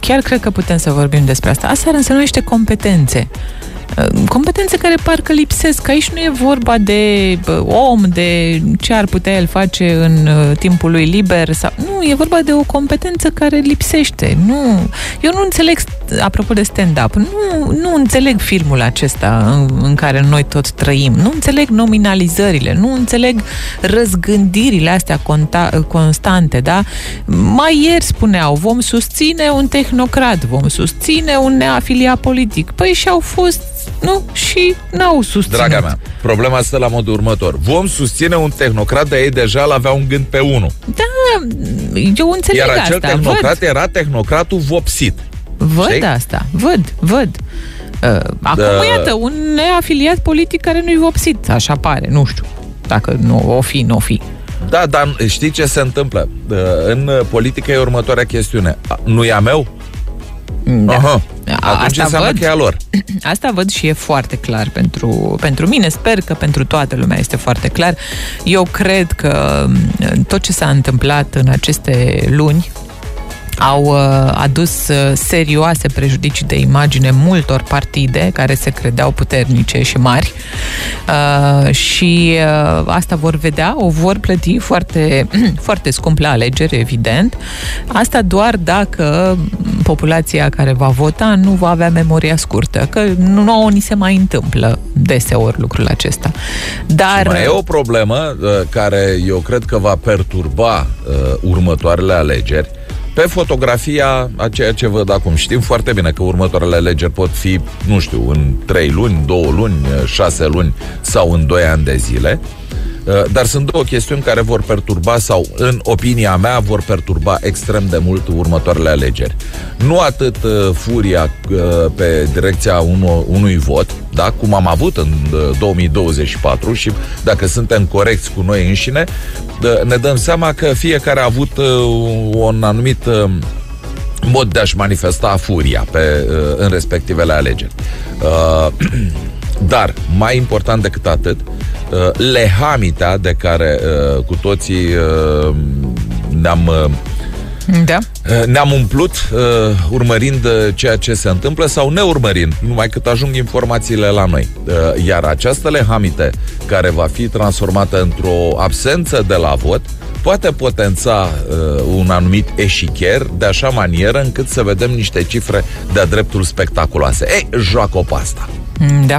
chiar cred că putem să vorbim despre asta. Asta ar însemna niște competențe. Competențe care parcă lipsesc. Aici nu e vorba de om, de ce ar putea el face în timpul lui liber. Sau... Nu, e vorba de o competență care lipsește. Nu. Eu nu înțeleg, apropo de stand-up, nu înțeleg filmul acesta în care noi tot trăim. Nu înțeleg nominalizările, nu înțeleg răzgândirile astea constante, da? Mai ieri spuneau, vom susține un tehnocrat, vom susține un neafiliat politic. Păi și-au fost, nu? Și n-au susținut. Draga mea, problema stă la modul următor. Vom susține un tehnocrat, de ei deja l-avea un gând pe unul. Da, eu înțeleg asta. Iar acel tehnocrat era tehnocratul vopsit. Văd asta, văd. Acum, iată, un neafiliat politic care nu-i vopsit, așa pare, nu știu. Dacă nu o fi. Da, dar știi ce se întâmplă? În politică e următoarea chestiune. Nu e a meu? Da. Aha. Atunci înseamnă că e a lor. Asta văd și e foarte clar pentru mine. Sper că pentru toată lumea este foarte clar. Eu cred că tot ce s-a întâmplat în aceste luni au adus serioase prejudicii de imagine multor partide care se credeau puternice și mari și asta o vor plăti foarte, foarte scump la alegeri, evident. Asta doar dacă populația care va vota nu va avea memoria scurtă, că nouă ni se mai întâmplă deseori lucrul acesta. Dar... Și mai e o problemă care eu cred că va perturba următoarele alegeri. Pe fotografia a ceea ce văd acum, știm foarte bine că următoarele alegeri pot fi, nu știu, în 3 luni, 2 luni, 6 luni sau în 2 ani de zile. Dar sunt două chestiuni care vor perturba sau, în opinia mea, vor perturba extrem de mult următoarele alegeri. Nu atât furia pe direcția unui vot, da, cum am avut în 2024 și dacă suntem corecți cu noi înșine, ne dăm seama că fiecare a avut un anumit mod de a-și manifesta furia în respectivele alegeri. Dar, mai important decât atât, lehamita de care cu toții ne-am umplut urmărind ceea ce se întâmplă sau neurmărind, numai cât ajung informațiile la noi. Iar această lehamite care va fi transformată într-o absență de la vot poate potența un anumit eșicher de așa manieră încât să vedem niște cifre de-a dreptul spectaculoase. Ei, joacă-o pe asta. Da.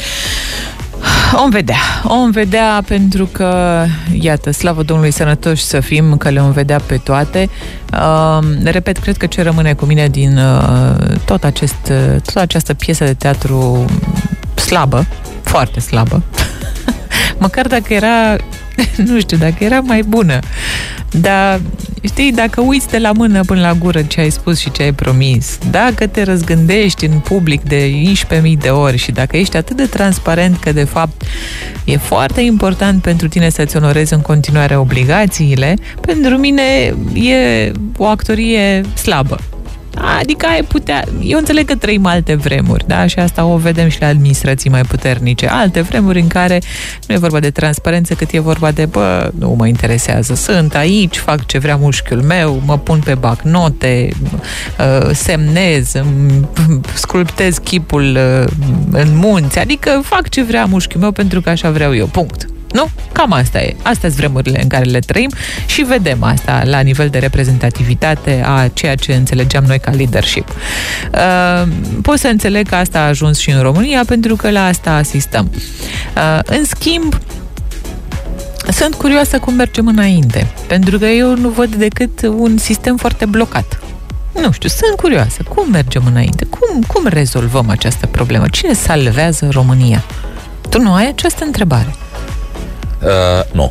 Om vedea pentru că, iată, slavă Domnului, sănătoși să fim, că le vom vedea pe toate. Repet, cred că ce rămâne cu mine din tot această piesă de teatru slabă, foarte slabă, măcar dacă era, nu știu, dacă era mai bună, dar știi, dacă uiți de la mână până la gură ce ai spus și ce ai promis, dacă te răzgândești în public de 11.000 de ori și dacă ești atât de transparent că de fapt e foarte important pentru tine să-ți onorezi în continuare obligațiile, pentru mine e o actorie slabă. Adică ai putea... Eu înțeleg că trăim alte vremuri, da? Și asta o vedem și la administrații mai puternice. Alte vremuri în care nu e vorba de transparență, cât e vorba de, nu mă interesează. Sunt aici, fac ce vrea mușchiul meu, mă pun pe bacnote, semnez, sculptez chipul în munți. Adică fac ce vrea mușchiul meu pentru că așa vreau eu. Punct. Nu? Cam asta e. Astea sunt vremurile în care le trăim și vedem asta la nivel de reprezentativitate a ceea ce înțelegeam noi ca leadership. Pot să înțeleg că asta a ajuns și în România pentru că la asta asistăm. În schimb, sunt curioasă cum mergem înainte, pentru că eu nu văd decât un sistem foarte blocat. Nu știu, sunt curioasă. Cum mergem înainte? Cum rezolvăm această problemă? Cine salvează România? Tu nu ai această întrebare? Nu.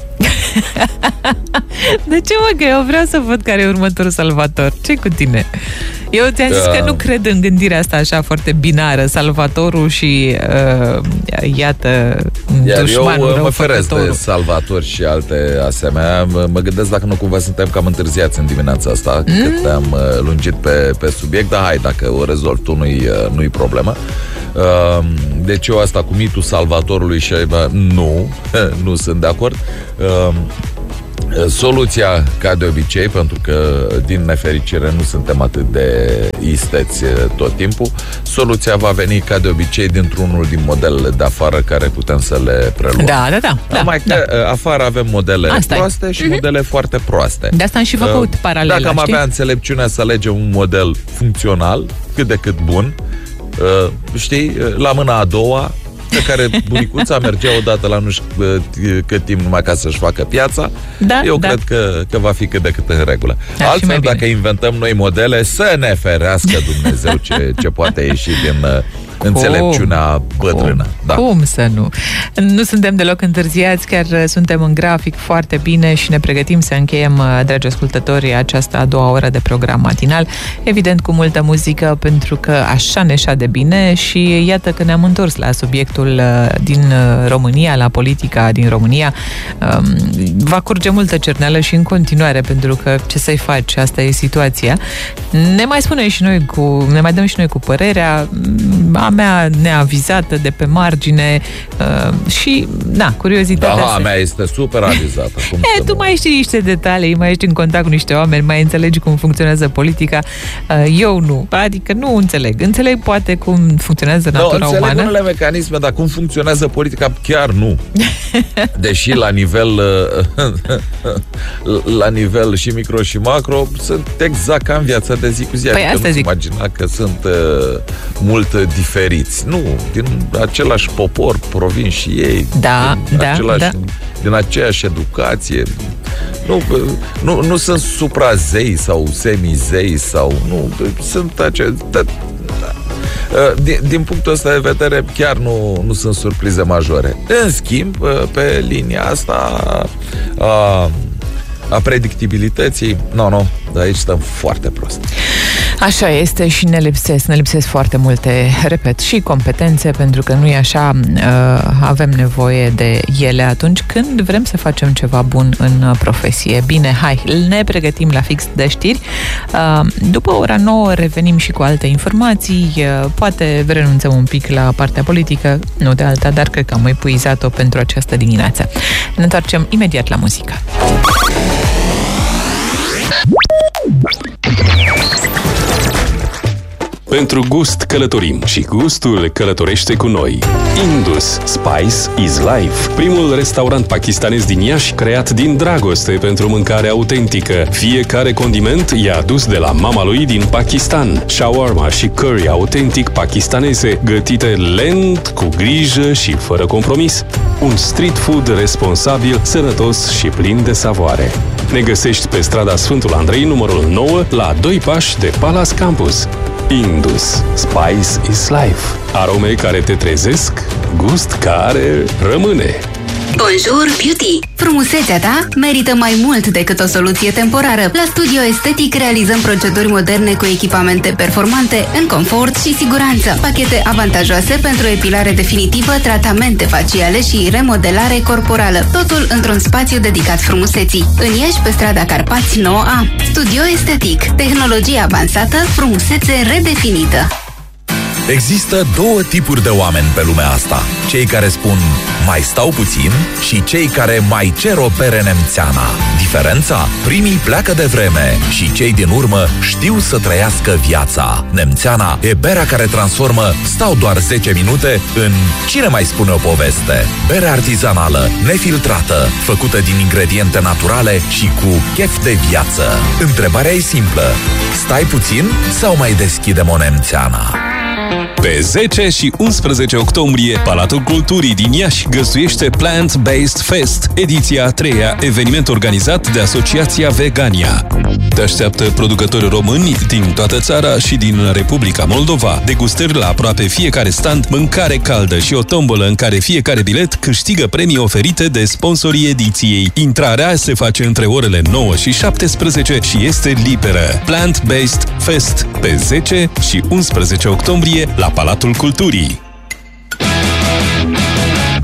De ce, mă, că eu vreau să văd care e următorul salvator? Ce cu tine? Eu ți-am zis că nu cred în gândirea asta așa foarte binară, salvatorul și iată, dușmanul rău. Eu mă feresc de salvatori și alte asemenea. Mă gândesc dacă nu cumva suntem cam întârziați în dimineața asta, cât am lungit pe subiect, dar hai, dacă o rezolvi tu, nu-i problemă. Deci eu asta cu mitul salvatorului și nu sunt de acord. Soluția, ca de obicei, pentru că din nefericire nu suntem atât de isteți tot timpul, soluția va veni ca de obicei dintr-unul din modelele de afară care putem să le preluăm. Da. Numai că afară avem modele proaste și modele foarte proaste. De asta am și făcut paralela. Dacă am avea înțelepciunea să alegem un model funcțional, cât de cât bun, știi, la mâna a doua, pe care bunicuța mergea odată la nu știu cât timp numai ca să-și facă piața, eu cred că va fi cât de cât în regulă. Altfel, dacă inventăm noi modele, să ne ferească Dumnezeu ce poate ieși din înțelepciunea bătrână. Cum să nu? Nu suntem deloc întârziați, chiar suntem în grafic foarte bine și ne pregătim să încheiem, dragi ascultători, această a doua oră de program matinal, evident cu multă muzică, pentru că așa ne șade bine și iată că ne-am întors la subiectul din România, la politica din România. Va curge multă cerneală și în continuare, pentru că ce să-i faci, asta e situația. Ne mai dăm și noi cu părerea a mea neavizată de pe margine și, curiozitatea. A mea este super avizată. Tu mai știi niște detalii, mai ești în contact cu niște oameni, mai înțelegi cum funcționează politica. Eu nu. Adică nu înțeleg. Înțeleg poate cum funcționează natura umană. Înțeleg unele mecanisme, dar cum funcționează politica, chiar nu. Deși la nivel și micro și macro sunt exact ca în viața de zi cu zi. Păi asta zic. Imagina că sunt mult diferiți. Nu, din același popor provin și ei. Din aceeași educație. Nu sunt suprazei sau semizei sau nu, sunt din punctul ăsta de vedere chiar nu sunt surprize majore. În schimb, pe linia asta a predictibilității, aici stăm foarte prost. Așa este și ne lipsesc foarte multe, repet, și competențe, pentru că nu e așa, avem nevoie de ele atunci când vrem să facem ceva bun în profesie. Bine, hai, ne pregătim la fix de știri. După ora 9 revenim și cu alte informații, poate renunțăm un pic la partea politică, nu de alta, dar cred că am epuizat-o pentru această dimineață. Ne întoarcem imediat la muzică. Pentru gust călătorim și gustul călătorește cu noi. Indus Spice is Life, primul restaurant pakistanez din Iași creat din dragoste pentru mâncare autentică. Fiecare condiment e adus de la mama lui din Pakistan. Shawarma și curry autentic pakistaneze, gătite lent, cu grijă și fără compromis. Un street food responsabil, sănătos și plin de savoare. Ne găsești pe strada Sfântul Andrei, numărul 9, la 2 pași de Palace Campus. Indus Spice is Life. Arome care te trezesc, gust care rămâne. Bonjour Beauty! Frumusețea ta merită mai mult decât o soluție temporară. La Studio Estetic realizăm proceduri moderne cu echipamente performante, în confort și siguranță. Pachete avantajoase pentru epilare definitivă, tratamente faciale și remodelare corporală. Totul într-un spațiu dedicat frumuseții. În Iași, pe strada Carpați 9A. Studio Estetic. Tehnologie avansată, frumusețe redefinită. Există două tipuri de oameni pe lumea asta. Cei care spun mai stau puțin și cei care mai cer o bere nemțeana. Diferența? Primii pleacă de vreme și cei din urmă știu să trăiască viața. Nemțeana e berea care transformă stau doar 10 minute în cine mai spune o poveste. Bere artizanală, nefiltrată, făcută din ingrediente naturale și cu chef de viață. Întrebarea e simplă. Stai puțin sau mai deschidem o nemțeana? Pe 10 și 11 octombrie, Palatul Culturii din Iași găzduiește Plant-Based Fest, ediția a 3-a, eveniment organizat de Asociația Vegania. Te așteaptă producători români din toată țara și din Republica Moldova, degustări la aproape fiecare stand, mâncare caldă și o tombolă în care fiecare bilet câștigă premii oferite de sponsorii ediției. Intrarea se face între orele 9 și 17 și este liberă. Plant-Based Fest, pe 10 și 11 octombrie, la Palatul Culturii.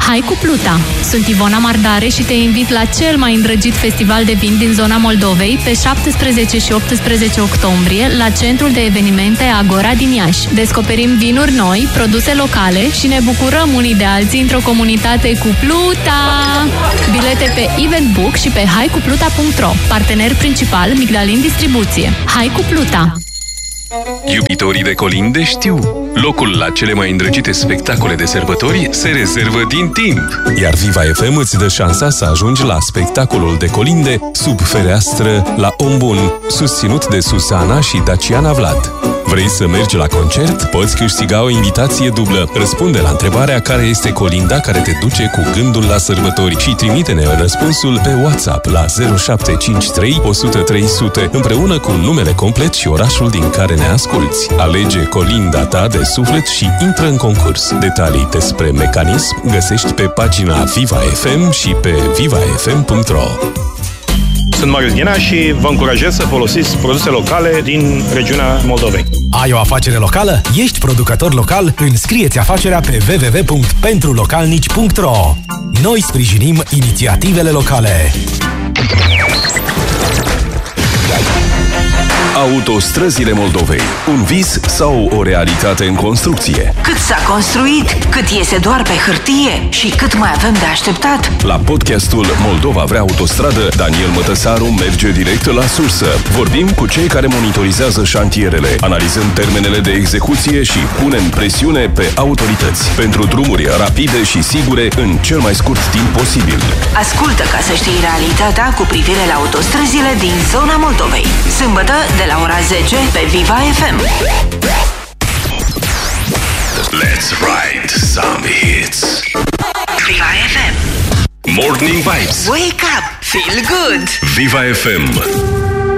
Hai cu Pluta! Sunt Ivona Mardare și te invit la cel mai îndrăgit festival de vin din zona Moldovei pe 17 și 18 octombrie la centrul de evenimente Agora din Iași. Descoperim vinuri noi, produse locale și ne bucurăm unii de alții într-o comunitate cu Pluta! Bilete pe Eventbook și pe haicupluta.ro. Partener principal Migdalin Distribuție. Hai cu Pluta! Iubitorii de colinde știu, locul la cele mai îndrăgite spectacole de sărbători se rezervă din timp. Iar Viva FM îți dă șansa să ajungi la spectacolul de colinde Sub fereastră la Om Bun, susținut de Susana și Daciana Vlad. Vrei să mergi la concert? Poți câștiga o invitație dublă. Răspunde la întrebarea care este colinda care te duce cu gândul la sărbători și trimite-ne răspunsul pe WhatsApp la 0753 100 300 împreună cu numele complet și orașul din care ne asculți. Alege colinda ta de suflet și intră în concurs. Detalii despre mecanism găsești pe pagina Viva FM și pe vivafm.ro. Sunt Marius Ghena și vă încurajez să folosiți produse locale din regiunea Moldovei. Ai o afacere locală? Ești producător local? Înscrie-ți afacerea pe www.pentrulocalnici.ro. Noi sprijinim inițiativele locale. Autostrăzile Moldovei. Un vis sau o realitate în construcție? Cât s-a construit, cât iese doar pe hârtie și cât mai avem de așteptat? La podcastul Moldova vrea autostradă, Daniel Mătăsaru merge direct la sursă. Vorbim cu cei care monitorizează șantierele, analizăm termenele de execuție și punem presiune pe autorități pentru drumuri rapide și sigure în cel mai scurt timp posibil. Ascultă ca să știi realitatea cu privire la autostrăzile din zona Moldovei. Sâmbătă de la ora 10 pe Viva FM. Let's ride some hits. Viva FM. Morning Vibes. Wake up, feel good. Viva FM.